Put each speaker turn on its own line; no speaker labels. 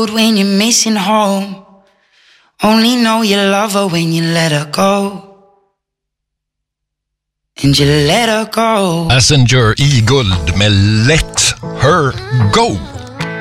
road when you're missing home. Only know you love her when you let her go. And you let her go.
Passenger i guld med Let Her Go.